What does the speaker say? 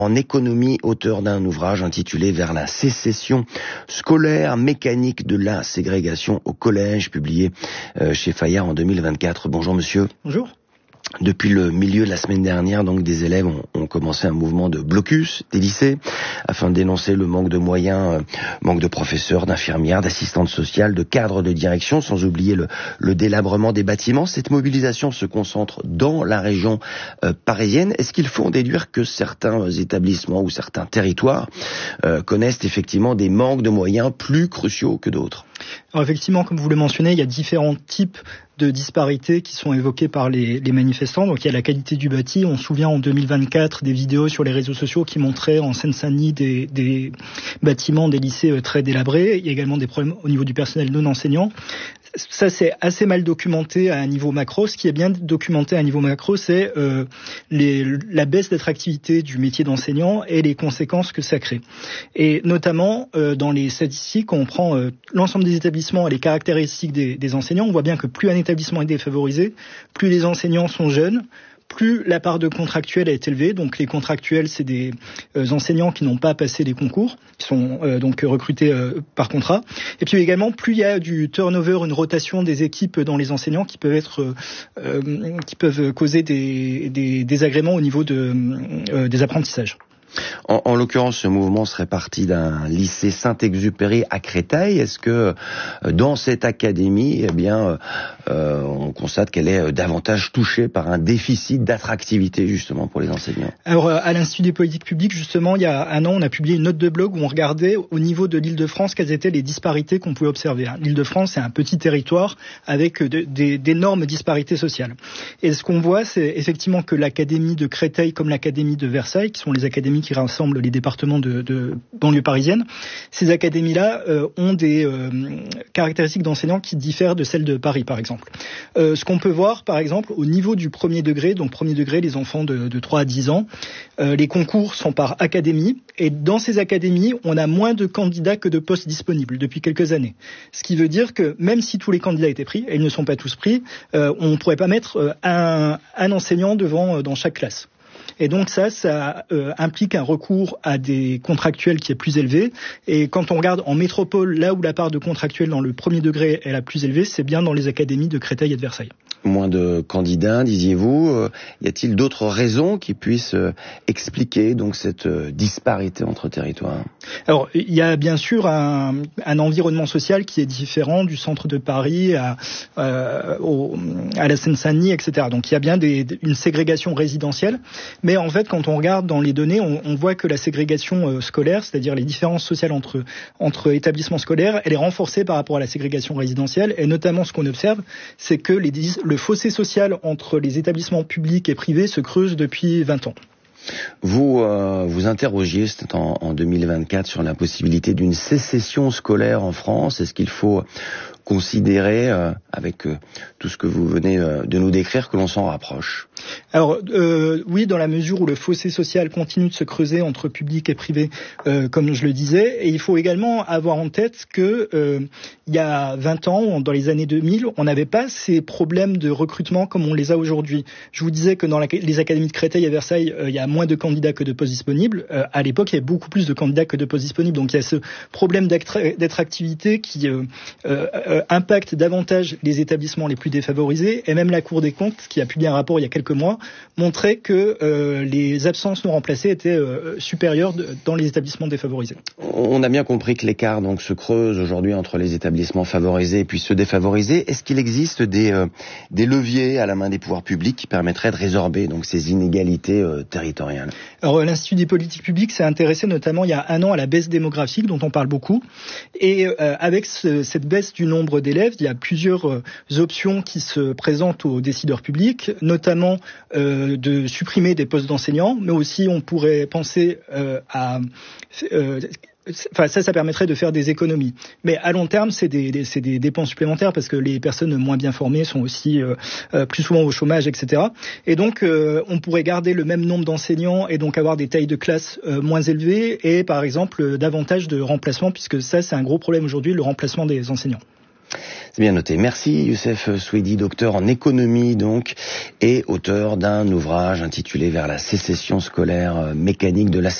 en économie, auteur d'un ouvrage intitulé « Vers la sécession scolaire, mécanique de la ségrégation au collège », publié chez Fayard en 2024. Bonjour monsieur. Bonjour. Depuis le milieu de la semaine dernière, donc, des élèves ont commencé un mouvement de blocus des lycées afin de dénoncer le manque de moyens, manque de professeurs, d'infirmières, d'assistantes sociales, de cadres de direction, sans oublier le délabrement des bâtiments. Cette mobilisation se concentre dans la région parisienne. Est-ce qu'il faut en déduire que certains établissements ou certains territoires connaissent effectivement des manques de moyens plus cruciaux que d'autres ? Alors effectivement, comme vous le mentionnez, il y a différents types de disparités qui sont évoquées par les manifestants. Donc il y a la qualité du bâti. On se souvient en 2024 des vidéos sur les réseaux sociaux qui montraient en Seine-Saint-Denis des bâtiments des lycées très délabrés. Il y a également des problèmes au niveau du personnel non enseignant. Ça, c'est assez mal documenté à un niveau macro. Ce qui est bien documenté à un niveau macro, c'est la baisse d'attractivité du métier d'enseignant et les conséquences que ça crée. Et notamment, dans les statistiques, on prend l'ensemble des établissements et les caractéristiques des enseignants. On voit bien que plus un établissement est défavorisé, plus les enseignants sont jeunes, plus la part de contractuels est élevée. Donc les contractuels, c'est des enseignants qui n'ont pas passé les concours, qui sont donc recrutés par contrat. Et puis également, plus il y a du turnover, une rotation des équipes dans les enseignants qui peuvent causer des désagréments au niveau des apprentissages. En l'occurrence, ce mouvement serait parti d'un lycée Saint-Exupéry à Créteil. Est-ce que dans cette académie, on constate qu'elle est davantage touchée par un déficit d'attractivité justement pour les enseignants ? Alors, à l'Institut des politiques publiques, justement, il y a un an, on a publié une note de blog où on regardait au niveau de l'Île-de-France quelles étaient les disparités qu'on pouvait observer. L'Île-de-France, c'est un petit territoire avec d'énormes disparités sociales. Et ce qu'on voit, c'est effectivement que l'académie de Créteil comme l'académie de Versailles, qui sont les académies qui rassemblent les départements de banlieue parisienne, ces académies-là ont des caractéristiques d'enseignants qui diffèrent de celles de Paris, par exemple. Ce qu'on peut voir, par exemple, au niveau du premier degré, donc premier degré, les enfants de 3 à 10 ans, les concours sont par académie, et dans ces académies, on a moins de candidats que de postes disponibles depuis quelques années. Ce qui veut dire que même si tous les candidats étaient pris, et ils ne sont pas tous pris, on ne pourrait pas mettre un enseignant dans chaque classe. Et donc ça implique un recours à des contractuels qui est plus élevé. Et quand on regarde en métropole, là où la part de contractuels dans le premier degré est la plus élevée, c'est bien dans les académies de Créteil et de Versailles. Moins de candidats, disiez-vous. Y a-t-il d'autres raisons qui puissent expliquer donc cette disparité entre territoires ? Alors, il y a bien sûr un environnement social qui est différent du centre de Paris à la Seine-Saint-Denis, etc. Donc, il y a bien une ségrégation résidentielle. Mais en fait, quand on regarde dans les données, on voit que la ségrégation scolaire, c'est-à-dire les différences sociales entre établissements scolaires, elle est renforcée par rapport à la ségrégation résidentielle. Et notamment, ce qu'on observe, c'est que le fossé social entre les établissements publics et privés se creuse depuis 20 ans. Vous interrogiez, c'était en 2024, sur la possibilité d'une sécession scolaire en France. Est-ce qu'il faut considérer, avec tout ce que vous venez de nous décrire, que l'on s'en rapproche ? Alors oui, dans la mesure où le fossé social continue de se creuser entre public et privé, comme je le disais, et il faut également avoir en tête que il y a 20 ans, dans les années 2000, on n'avait pas ces problèmes de recrutement comme on les a aujourd'hui. Je vous disais que dans les académies de Créteil et Versailles, il y a moins de candidats que de postes disponibles. À l'époque, il y avait beaucoup plus de candidats que de postes disponibles. Donc il y a ce problème d'attractivité qui impacte davantage les établissements les plus défavorisés. Et même la Cour des comptes, qui a publié un rapport il y a quelques mois, montrait que les absences non remplacées étaient supérieures dans les établissements défavorisés. On a bien compris que l'écart donc se creuse aujourd'hui entre les établissements favorisés et puis ceux défavorisés. Est-ce qu'il existe des leviers à la main des pouvoirs publics qui permettraient de résorber donc ces inégalités territoriales ? Alors l'Institut des politiques publiques s'est intéressé notamment il y a un an à la baisse démographique dont on parle beaucoup. Et avec cette baisse du nombre d'élèves, il y a plusieurs options qui se présentent aux décideurs publics, notamment de supprimer des postes d'enseignants, mais aussi on pourrait penser ça permettrait de faire des économies. Mais à long terme, c'est des dépenses supplémentaires parce que les personnes moins bien formées sont aussi plus souvent au chômage, etc. Et donc, on pourrait garder le même nombre d'enseignants et donc avoir des tailles de classe moins élevées et, par exemple, davantage de remplacements puisque ça, c'est un gros problème aujourd'hui, le remplacement des enseignants. C'est bien noté. Merci Youssef Souidi, docteur en économie donc, et auteur d'un ouvrage intitulé Vers la sécession scolaire mécanique de la